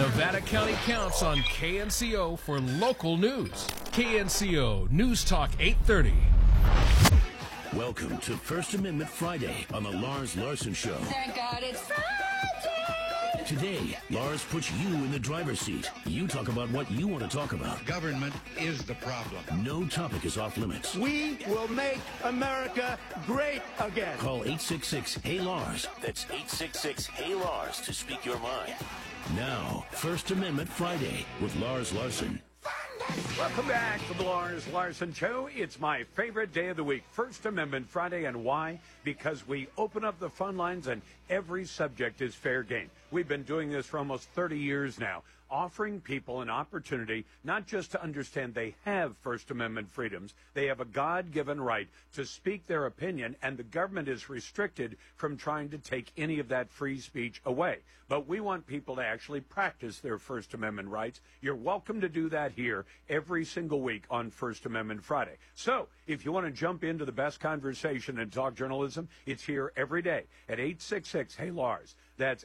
Nevada County counts on KNCO for local news. KNCO News Talk 830. Welcome to First Amendment Friday on the Lars Larson Show. Thank God it's Friday! Today, Lars puts you in the driver's seat. You talk about what you want to talk about. Government is the problem. No topic is off limits. We will make America great again. Call 866-HEY-LARS. That's 866-HEY-LARS to speak your mind. Now, First Amendment Friday with Lars Larson. Welcome back to the Lars Larson Show. It's my favorite day of the week, First Amendment Friday. And why? Because we open up the phone lines and every subject is fair game. We've been doing this for almost 30 years now, offering people an opportunity not just to understand they have First Amendment freedoms, they have a God-given right to speak their opinion, and the government is restricted from trying to take any of that free speech away. But we want people to actually practice their First Amendment rights. You're welcome to do that here every single week on First Amendment Friday. So if you want to jump into the best conversation and talk journalism, it's here every day at 866-HEY-LARS. That's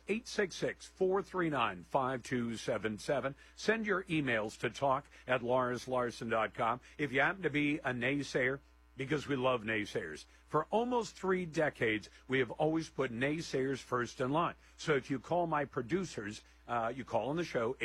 866-439-5277. Send your emails to talk@larslarson.com. If you happen to be a naysayer, because we love naysayers. For almost 3 decades, we have always put naysayers first in line. So if you call my producers, you call on the show,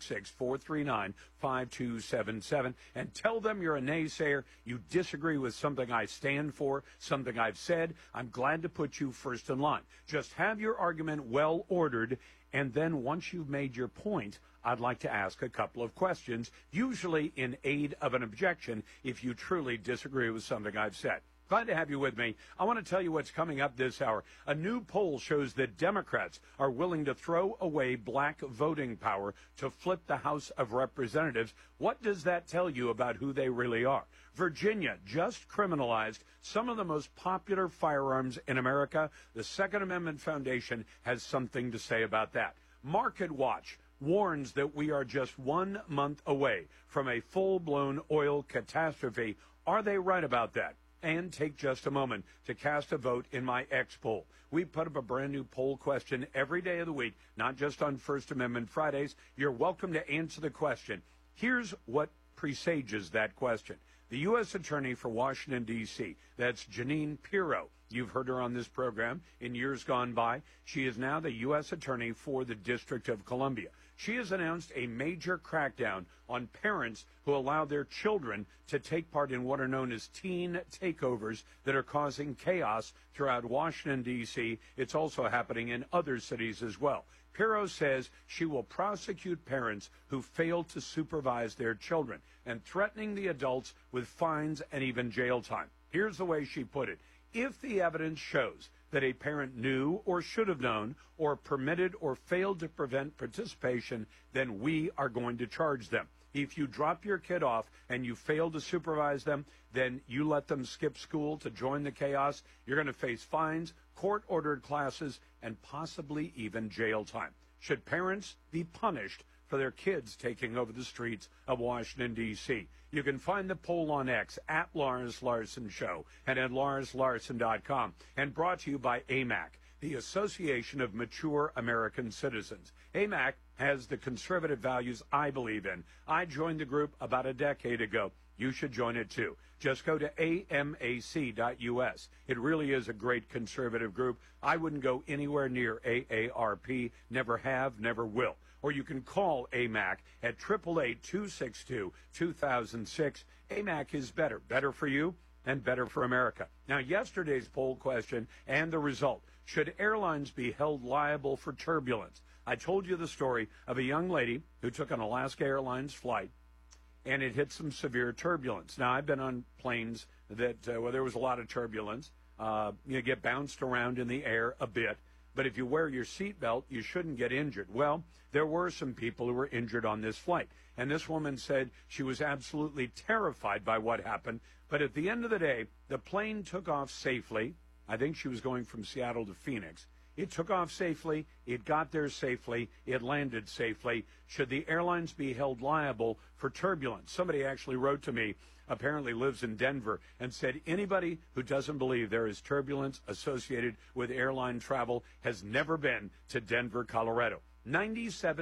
866-439-5277, and tell them you're a naysayer, you disagree with something I stand for, something I've said, I'm glad to put you first in line. Just have your argument well ordered, and then once you've made your point, I'd like to ask a couple of questions, usually in aid of an objection if you truly disagree with something I've said. Glad to have you with me. I want to tell you what's coming up this hour. A new poll shows that Democrats are willing to throw away black voting power to flip the House of Representatives. What does that tell you about who they really are? Virginia just criminalized some of the most popular firearms in America. The Second Amendment Foundation has something to say about that. Market Watch warns that we are just 1 month away from a full-blown oil catastrophe. Are they right about that? And take just a moment to cast a vote in my X poll. We put up a brand new poll question every day of the week, not just on First Amendment Fridays. You're welcome to answer the question. Here's what presages that question. The U.S. Attorney for Washington, D.C., that's Jeanine Pirro. You've heard her on this program in years gone by. She is now the U.S. Attorney for the District of Columbia. She has announced a major crackdown on parents who allow their children to take part in what are known as teen takeovers that are causing chaos throughout Washington, D.C. It's also happening in other cities as well. Pirro says she will prosecute parents who fail to supervise their children and threatening the adults with fines and even jail time. Here's the way she put it. If the evidence shows that a parent knew or should have known or permitted or failed to prevent participation, then we are going to charge them. If you drop your kid off and you fail to supervise them, then you let them skip school to join the chaos, you're going to face fines, court-ordered classes, and possibly even jail time. Should parents be punished for their kids taking over the streets of Washington, D.C.? You can find the poll on X at Lars Larson Show and at larslarson.com, and brought to you by AMAC, the Association of Mature American Citizens. AMAC has the conservative values I believe in. I joined the group about a decade ago. You should join it too. Just go to amac.us. It really is a great conservative group. I wouldn't go anywhere near AARP, never have, never will. Or you can call AMAC at 888-262-2006. AMAC is better. Better for you and better for America. Now, yesterday's poll question and the result. Should airlines be held liable for turbulence? I told you the story of a young lady who took an Alaska Airlines flight, and it hit some severe turbulence. Now, I've been on planes that where there was a lot of turbulence. You get bounced around in the air a bit. But if you wear your seatbelt, you shouldn't get injured. Well, there were some people who were injured on this flight. And this woman said she was absolutely terrified by what happened. But at the end of the day, the plane took off safely. I think she was going from Seattle to Phoenix. It took off safely. It got there safely. It landed safely. Should the airlines be held liable for turbulence? Somebody actually wrote to me, apparently lives in Denver, and said anybody who doesn't believe there is turbulence associated with airline travel has never been to Denver, Colorado. 97